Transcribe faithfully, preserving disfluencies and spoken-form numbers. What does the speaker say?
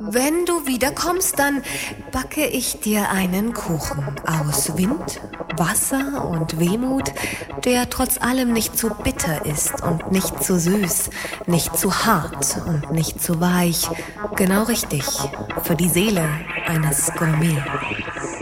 Wenn du wiederkommst, dann backe ich dir einen Kuchen aus Wind, Wasser und Wehmut, der trotz allem nicht zu bitter ist und nicht zu süß, nicht zu hart und nicht zu weich. Genau richtig für die Seele eines Gourmet.